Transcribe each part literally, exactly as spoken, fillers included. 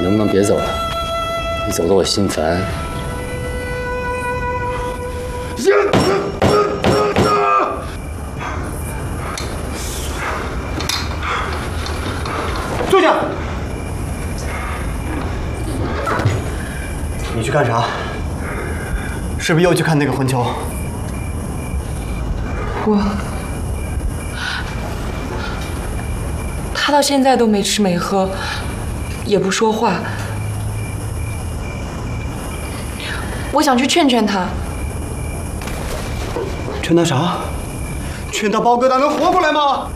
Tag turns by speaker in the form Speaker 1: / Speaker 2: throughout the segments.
Speaker 1: 能不能别走了？你走得我心烦。
Speaker 2: 坐下！你去干啥？是不是又去看那个混球？
Speaker 3: 我，他到现在都没吃没喝，也不说话。我想去劝劝他。
Speaker 2: 劝他啥？劝他包疙瘩能活过来吗？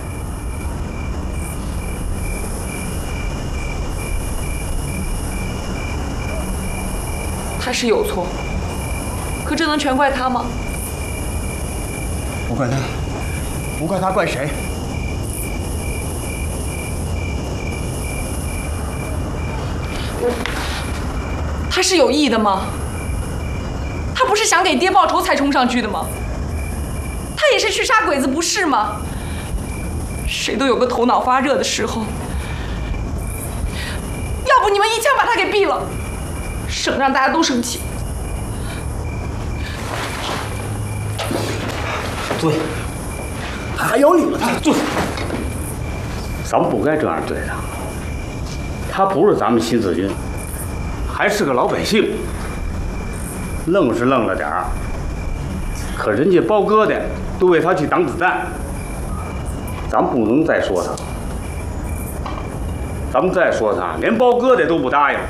Speaker 3: 他是有错，可这能全怪他吗？
Speaker 2: 不怪他，不怪他，怪谁？
Speaker 3: 他是有意的吗？他不是想给爹报仇才冲上去的吗？他也是去杀鬼子，不是吗？谁都有个头脑发热的时候。要不你们一枪把他给毙了，省让大家都生气。
Speaker 2: 坐下。还有理了，他坐下。
Speaker 4: 咱们不该这样对他。他不是咱们新四军，还是个老百姓。愣是愣了点儿，可人家包疙瘩都为他去挡子弹，咱不能再说他。咱们再说他，连包疙瘩都不答应。